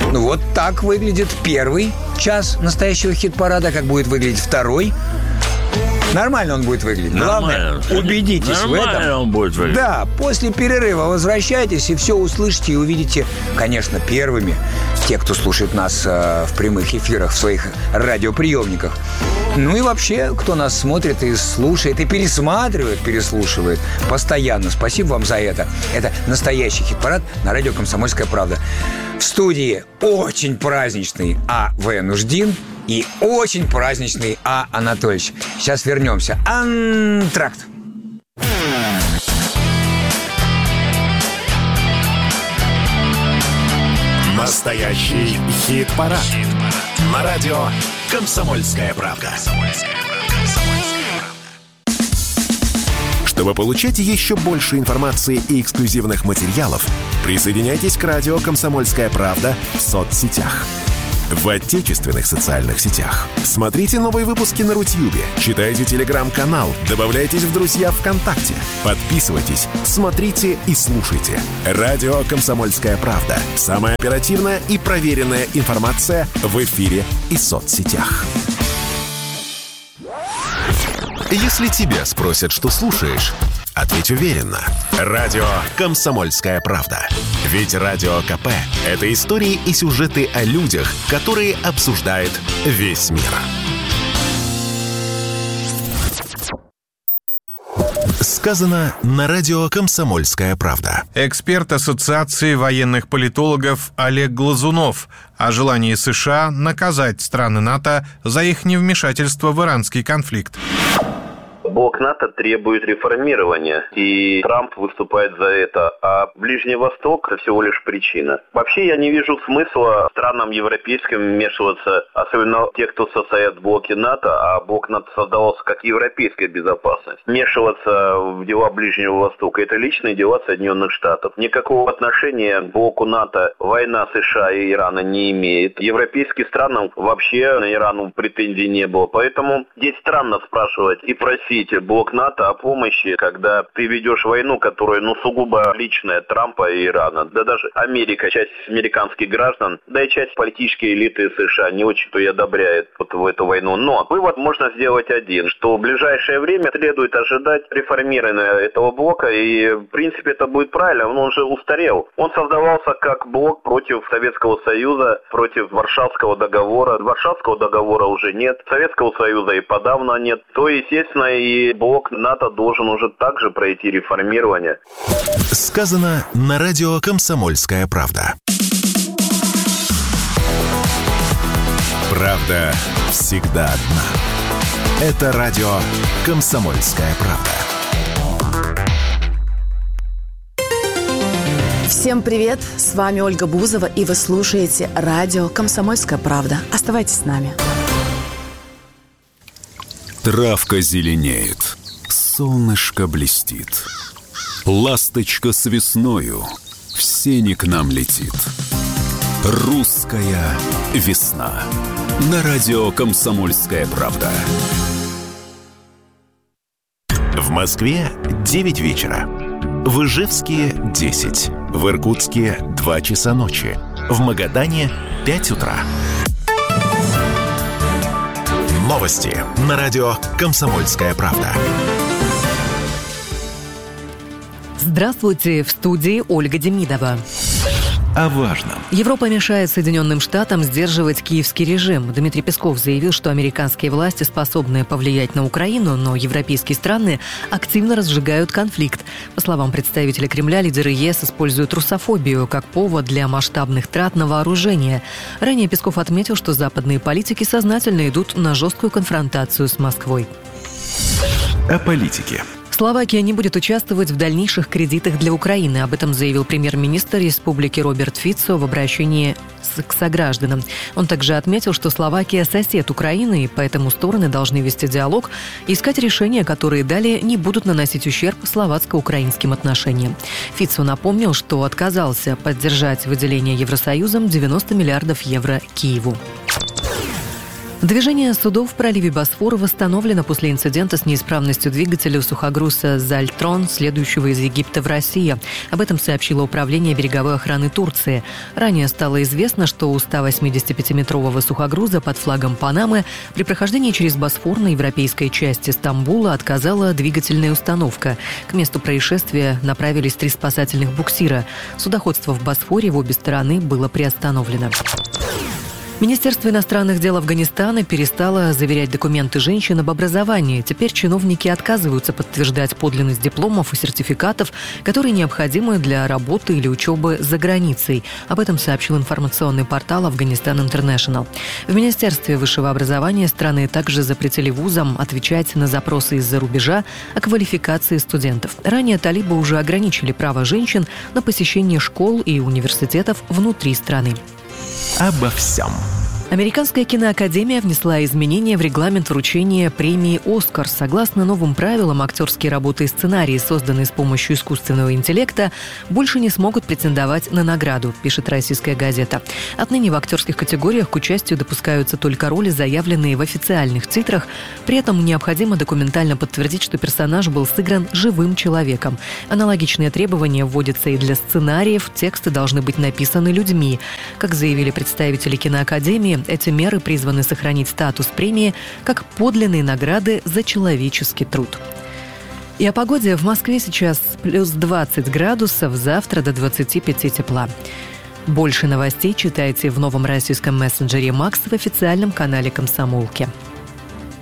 Ну вот так выглядит первый час настоящего хит-парада, как будет выглядеть второй. Нормально он будет выглядеть. Главное, убедитесь в этом. Нормально он будет выглядеть. Да, после перерыва возвращайтесь и все услышите и увидите, конечно, первыми. Те, кто слушает нас в прямых эфирах в своих радиоприемниках. Ну и вообще, кто нас смотрит и слушает, и переслушивает постоянно. Спасибо вам за это. Это настоящий хит-парад на радио «Комсомольская правда». В студии очень праздничный А.В. Нуждин и очень праздничный А. Анатольевич. Сейчас вернемся. Антракт. Настоящий хит-парад. На радио «Комсомольская правда». Чтобы получать еще больше информации и эксклюзивных материалов, присоединяйтесь к радио «Комсомольская правда» в соцсетях. В отечественных социальных сетях. Смотрите новые выпуски на Рутьюбе, читайте телеграм-канал, добавляйтесь в друзья ВКонтакте, подписывайтесь, смотрите и слушайте. Радио «Комсомольская правда». Самая оперативная и проверенная информация в эфире и соцсетях. Если тебя спросят, что слушаешь, ответь уверенно. Радио «Комсомольская правда». Ведь Радио КП – это истории и сюжеты о людях, которые обсуждает весь мир. Сказано на радио «Комсомольская правда». Эксперт Ассоциации военных политологов Олег Глазунов о желании США наказать страны НАТО за их невмешательство в иранский конфликт. Блок НАТО требует реформирования, и Трамп выступает за это, а Ближний Восток – это всего лишь причина. Вообще я не вижу смысла странам европейским вмешиваться, особенно те, кто состоят в блоке НАТО, а блок НАТО создавался как европейская безопасность. Вмешиваться в дела Ближнего Востока – это личные дела Соединенных Штатов. Никакого отношения к блоку НАТО война США и Ирана не имеет. Европейским странам вообще на Ирану претензий не было, поэтому здесь странно спрашивать и просить блок НАТО о помощи, когда ты ведешь войну, которая, сугубо личная Трампа и Ирана. Да даже Америка, часть американских граждан, да и часть политической элиты США не очень-то и одобряет в эту войну. Но вывод можно сделать один, что в ближайшее время следует ожидать реформирования этого блока, и в принципе это будет правильно, он уже устарел. Он создавался как блок против Советского Союза, против Варшавского договора. Варшавского договора уже нет, Советского Союза и подавно нет. То, естественно, и блок НАТО должен уже также пройти реформирование. Сказано на радио «Комсомольская правда». Правда всегда одна. Это радио «Комсомольская правда». Всем привет! С вами Ольга Бузова, и вы слушаете радио «Комсомольская правда». Оставайтесь с нами. Травка зеленеет, солнышко блестит. Ласточка с весною в сени к нам летит. Русская весна. На радио «Комсомольская правда». В Москве 9 вечера. В Ижевске 10. В Иркутске 2 часа ночи. В Магадане 5 утра. Новости на радио «Комсомольская правда». Здравствуйте, в студии Ольга Демидова. О важном. Европа мешает Соединенным Штатам сдерживать киевский режим. Дмитрий Песков заявил, что американские власти способны повлиять на Украину, но европейские страны активно разжигают конфликт. По словам представителя Кремля, лидеры ЕС используют русофобию как повод для масштабных трат на вооружение. Ранее Песков отметил, что западные политики сознательно идут на жесткую конфронтацию с Москвой. О политике. Словакия не будет участвовать в дальнейших кредитах для Украины. Об этом заявил премьер-министр республики Роберт Фицо в обращении к согражданам. Он также отметил, что Словакия – сосед Украины, и поэтому стороны должны вести диалог и искать решения, которые далее не будут наносить ущерб словацко-украинским отношениям. Фицо напомнил, что отказался поддержать выделение Евросоюзом 90 миллиардов евро Киеву. Движение судов в проливе Босфора восстановлено после инцидента с неисправностью двигателя сухогруза «Зальтрон», следующего из Египта в Россию. Об этом сообщило Управление береговой охраны Турции. Ранее стало известно, что у 185-метрового сухогруза под флагом Панамы при прохождении через Босфор на европейской части Стамбула отказала двигательная установка. К месту происшествия направились 3 спасательных буксира. Судоходство в Босфоре в обе стороны было приостановлено. Министерство иностранных дел Афганистана перестало заверять документы женщин об образовании. Теперь чиновники отказываются подтверждать подлинность дипломов и сертификатов, которые необходимы для работы или учебы за границей. Об этом сообщил информационный портал «Афганистан Интернешнл». В Министерстве высшего образования страны также запретили вузам отвечать на запросы из-за рубежа о квалификации студентов. Ранее талибы уже ограничили право женщин на посещение школ и университетов внутри страны. Обо всем. Американская киноакадемия внесла изменения в регламент вручения премии «Оскар». Согласно новым правилам, актерские работы и сценарии, созданные с помощью искусственного интеллекта, больше не смогут претендовать на награду, пишет «Российская газета». Отныне в актерских категориях к участию допускаются только роли, заявленные в официальных титрах. При этом необходимо документально подтвердить, что персонаж был сыгран живым человеком. Аналогичные требования вводятся и для сценариев. Тексты должны быть написаны людьми. Как заявили представители киноакадемии, эти меры призваны сохранить статус премии как подлинные награды за человеческий труд. И о погоде. В Москве сейчас плюс 20 градусов, завтра до 25 тепла. Больше новостей читайте в новом российском мессенджере «Макс» в официальном канале «Комсомолки».